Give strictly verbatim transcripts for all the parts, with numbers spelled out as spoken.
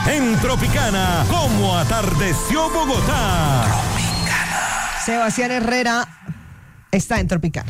En Tropicana, como atardeció Bogotá. Tropicana. Sebastián Herrera está en Tropicana.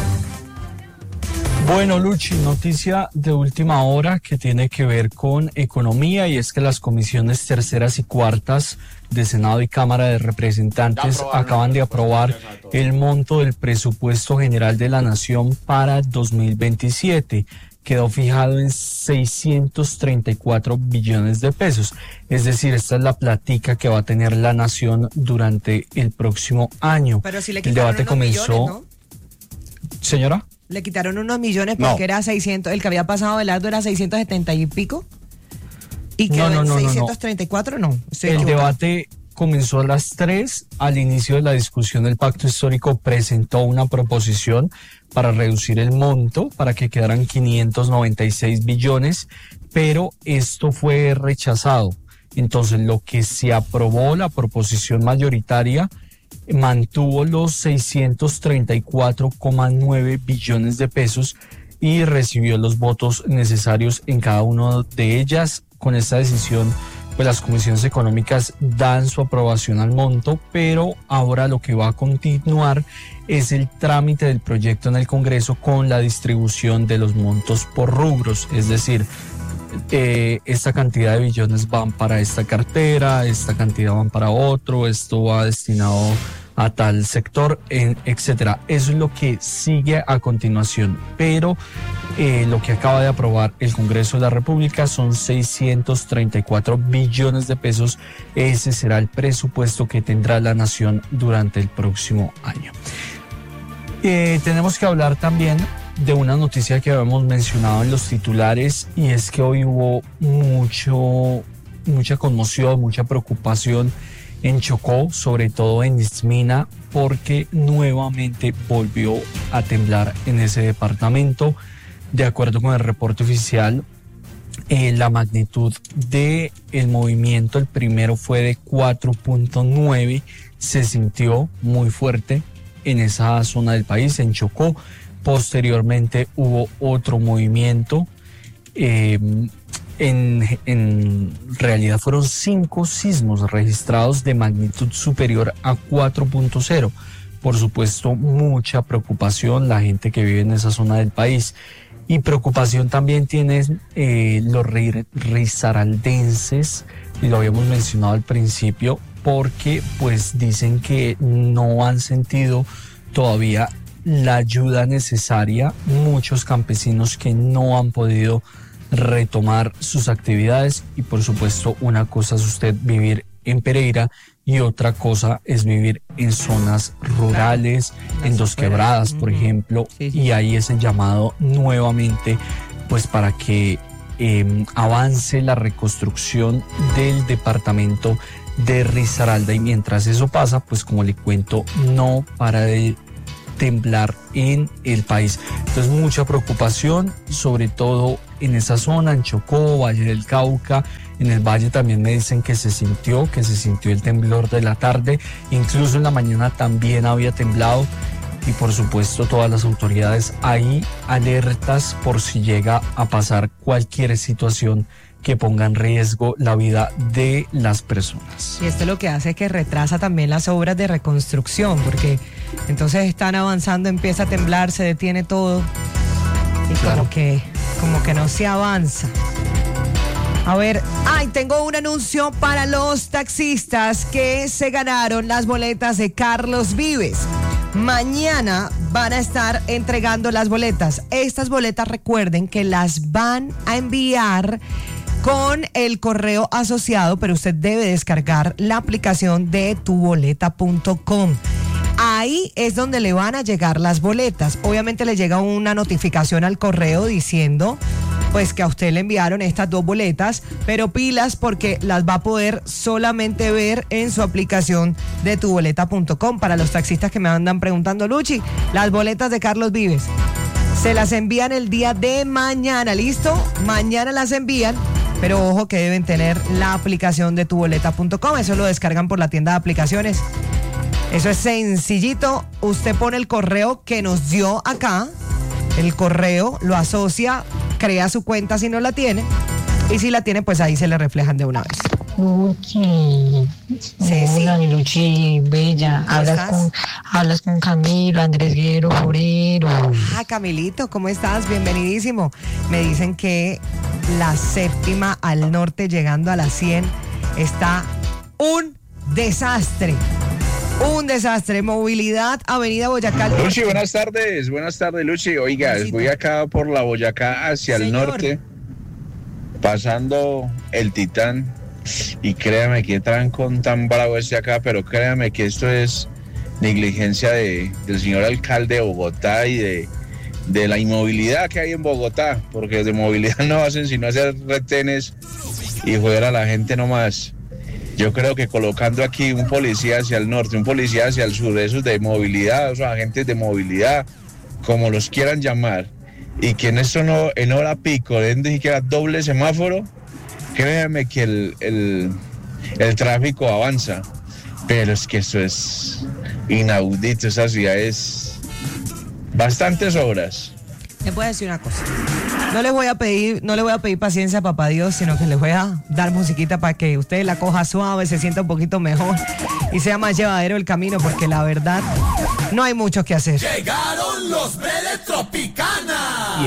Bueno, Luchi, noticia de última hora que tiene que ver con economía, y es que las comisiones terceras y cuartas de Senado y Cámara de Representantes acaban de aprobar el monto del presupuesto general de la Nación para dos mil veintisiete. Quedó fijado en seiscientos treinta y cuatro billones de pesos. Es decir, esta es la platica que va a tener la Nación durante el próximo año. Pero si le el debate unos comenzó. millones, ¿no? Señora. Le quitaron unos millones porque no. Era seiscientos, el que había pasado Belardo era seiscientos setenta y pico. Y quedó no, no, no, en seiscientos treinta y cuatro, no. no el equivocado. Debate comenzó a las tres. Al inicio de la discusión, el Pacto Histórico presentó una proposición para reducir el monto, para que quedaran quinientos noventa y seis billones, pero esto fue rechazado. Entonces, lo que se aprobó, la proposición mayoritaria, mantuvo los seiscientos treinta y cuatro coma nueve billones de pesos y recibió los votos necesarios en cada una de ellas. Con esta decisión, pues las comisiones económicas dan su aprobación al monto, pero ahora lo que va a continuar es el trámite del proyecto en el Congreso con la distribución de los montos por rubros, es decir, Eh, esta cantidad de billones van para esta cartera, esta cantidad van para otro, esto va destinado a tal sector, en, etcétera. Eso es lo que sigue a continuación, pero eh, lo que acaba de aprobar el Congreso de la República son seiscientos treinta y cuatro billones de pesos. Ese será el presupuesto que tendrá la Nación durante el próximo año. Eh, tenemos que hablar también de una noticia que habíamos mencionado en los titulares, y es que hoy hubo mucho, mucha conmoción, mucha preocupación en Chocó, sobre todo en Ismina, porque nuevamente volvió a temblar en ese departamento. De acuerdo con el reporte oficial, eh, la magnitud del movimiento, el primero fue de cuatro punto nueve, se sintió muy fuerte en esa zona del país, en Chocó. Posteriormente hubo otro movimiento, eh, en, en realidad fueron cinco sismos registrados de magnitud superior a cuatro punto cero. Por supuesto, mucha preocupación la gente que vive en esa zona del país, y preocupación también tienen eh, los risaraldenses, y lo habíamos mencionado al principio, porque pues dicen que no han sentido todavía la ayuda necesaria, muchos campesinos que no han podido retomar sus actividades. Y por supuesto, una cosa es usted vivir en Pereira y otra cosa es vivir en zonas rurales, en Dos Quebradas, por ejemplo, sí, sí. Y ahí es el llamado nuevamente pues para que eh, avance la reconstrucción del departamento de Risaralda, y mientras eso pasa, pues como le cuento, no para de temblar en el país. Entonces, mucha preocupación, sobre todo en esa zona, en Chocó, Valle del Cauca. En el Valle también me dicen que se sintió, que se sintió el temblor de la tarde, incluso en la mañana también había temblado, y por supuesto todas las autoridades ahí alertas por si llega a pasar cualquier situación que ponga en riesgo la vida de las personas. Y esto lo que hace es que retrasa también las obras de reconstrucción, porque entonces están avanzando, empieza a temblar, se detiene todo, y claro. como que, como que no se avanza. A ver, ay, tengo un anuncio para los taxistas que se ganaron las boletas de Carlos Vives. Mañana van a estar entregando las boletas. Estas boletas, recuerden que las van a enviar con el correo asociado, pero usted debe descargar la aplicación de tu boleta punto com. Ahí es donde le van a llegar las boletas. Obviamente le llega una notificación al correo diciendo pues que a usted le enviaron estas dos boletas, pero pilas porque las va a poder solamente ver en su aplicación de tu boleta punto com. Para los taxistas que me andan preguntando, Luchi, las boletas de Carlos Vives se las envían el día de mañana, ¿listo? Mañana las envían, pero ojo que deben tener la aplicación de tu boleta punto com. Eso lo descargan por la tienda de aplicaciones. Eso es sencillito. Usted pone el correo que nos dio acá, el correo lo asocia, crea su cuenta si no la tiene, Y si la tiene, pues ahí se le reflejan de una vez. Luchi, Ceci. hola, mi Luchi, bella. ¿Cómo Hablas estás? con, hablas con Camilo, Andrés Guerrero, Forero. Ah, Camilito, ¿cómo estás? Bienvenidísimo. Me dicen que la séptima al norte llegando a la cien está un desastre. Un desastre. Movilidad, Avenida Boyacá. Luchi, buenas tardes, buenas tardes, Luchi. Oiga, Luisito. voy acá por la Boyacá hacia el Señor. norte, pasando el Titán, y créame que trancón tan bravo este acá, pero créame que esto es negligencia de, del señor alcalde de Bogotá y de, de la inmovilidad que hay en Bogotá, porque de movilidad no hacen sino hacer retenes y joder a la gente nomás. Yo creo que colocando aquí un policía hacia el norte, un policía hacia el sur, esos de movilidad, esos agentes de movilidad, como los quieran llamar, y que en esto no, en hora pico, den ni siquiera doble semáforo, créanme que el, el, el tráfico avanza. Pero es que esto es inaudito, esa ciudad es bastantes horas. Les voy a decir una cosa. No les voy a pedir, no le voy a pedir paciencia a papá Dios, sino que les voy a dar musiquita para que usted la coja suave, se sienta un poquito mejor y sea más llevadero el camino, porque la verdad no hay mucho que hacer. Llegaron los Vélez Tropicana.